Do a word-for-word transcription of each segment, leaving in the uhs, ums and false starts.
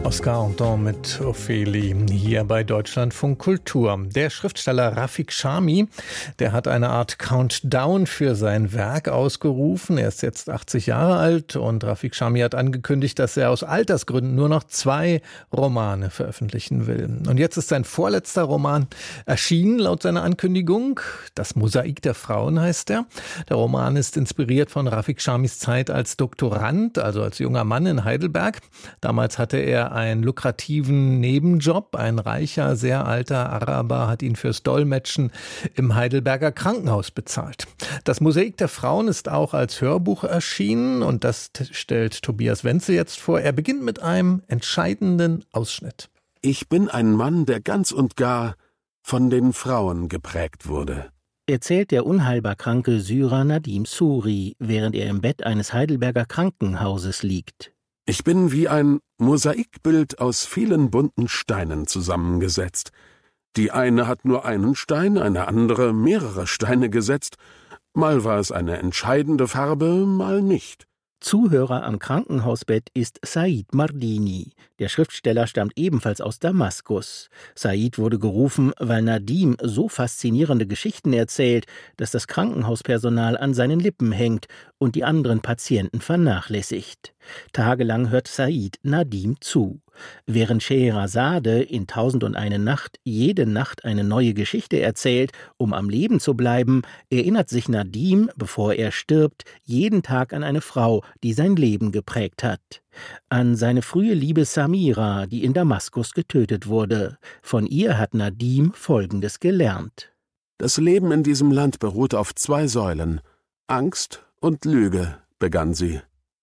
Oscar Anton mit Ophélie hier bei Deutschlandfunk Kultur. Der Schriftsteller Rafik Chami, der hat eine Art Countdown für sein Werk ausgerufen. Er ist jetzt achtzig Jahre alt und Rafik Chami hat angekündigt, dass er aus Altersgründen nur noch zwei Romane veröffentlichen will. Und jetzt ist sein vorletzter Roman erschienen, laut seiner Ankündigung. Das Mosaik der Frauen heißt er. Der Roman ist inspiriert von Rafik Chamis Zeit als Doktorand, also als junger Mann in Heidelberg. Damals hatte er einen lukrativen Nebenjob. Ein reicher, sehr alter Araber hat ihn fürs Dolmetschen im Heidelberger Krankenhaus bezahlt. Das Mosaik der Frauen ist auch als Hörbuch erschienen und das t- stellt Tobias Wenzel jetzt vor. Er beginnt mit einem entscheidenden Ausschnitt. Ich bin ein Mann, der ganz und gar von den Frauen geprägt wurde, erzählt der unheilbar kranke Syrer Nadim Suri, während er im Bett eines Heidelberger Krankenhauses liegt. Ich bin wie ein Mosaikbild aus vielen bunten Steinen zusammengesetzt. Die eine hat nur einen Stein, eine andere mehrere Steine gesetzt. Mal war es eine entscheidende Farbe, mal nicht. Zuhörer am Krankenhausbett ist Said Mardini. Der Schriftsteller stammt ebenfalls aus Damaskus. Said wurde gerufen, weil Nadim so faszinierende Geschichten erzählt, dass das Krankenhauspersonal an seinen Lippen hängt und die anderen Patienten vernachlässigt. Tagelang hört Said Nadim zu. Während Scheherazade in Tausend und eine Nacht jede Nacht eine neue Geschichte erzählt, um am Leben zu bleiben, erinnert sich Nadim, bevor er stirbt, jeden Tag an eine Frau, die sein Leben geprägt hat. An seine frühe Liebe Samira, die in Damaskus getötet wurde. Von ihr hat Nadim Folgendes gelernt. Das Leben in diesem Land beruht auf zwei Säulen. Angst und Lüge, begann sie.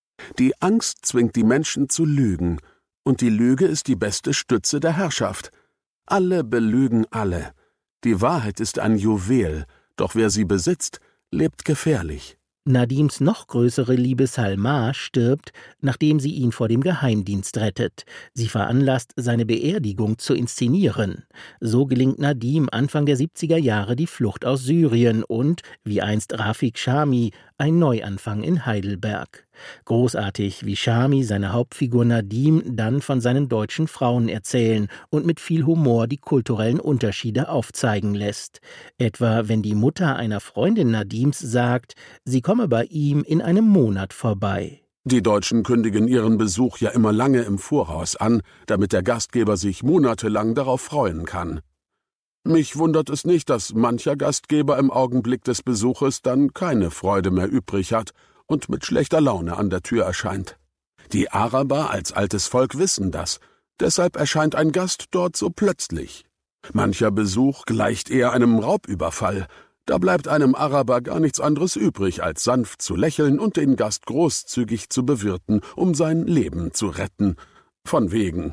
Die Angst zwingt die Menschen zu lügen. Und die Lüge ist die beste Stütze der Herrschaft. Alle belügen alle. Die Wahrheit ist ein Juwel, doch wer sie besitzt, lebt gefährlich. Nadims noch größere Liebe Salma stirbt, nachdem sie ihn vor dem Geheimdienst rettet. Sie veranlasst, seine Beerdigung zu inszenieren. So gelingt Nadim Anfang der siebziger Jahre die Flucht aus Syrien und, wie einst Rafik Chami, ein Neuanfang in Heidelberg. Großartig, wie Chami seine Hauptfigur Nadim dann von seinen deutschen Frauen erzählen und mit viel Humor die kulturellen Unterschiede aufzeigen lässt. Etwa, wenn die Mutter einer Freundin Nadims sagt, sie komme bei ihm in einem Monat vorbei. Die Deutschen kündigen ihren Besuch ja immer lange im Voraus an, damit der Gastgeber sich monatelang darauf freuen kann. Mich wundert es nicht, dass mancher Gastgeber im Augenblick des Besuches dann keine Freude mehr übrig hat und mit schlechter Laune an der Tür erscheint. Die Araber als altes Volk wissen das, deshalb erscheint ein Gast dort so plötzlich. Mancher Besuch gleicht eher einem Raubüberfall. Da bleibt einem Araber gar nichts anderes übrig, als sanft zu lächeln und den Gast großzügig zu bewirten, um sein Leben zu retten. Von wegen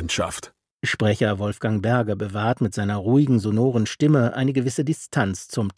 Gastfreundschaft. Sprecher Wolfgang Berger bewahrt mit seiner ruhigen, sonoren Stimme eine gewisse Distanz zum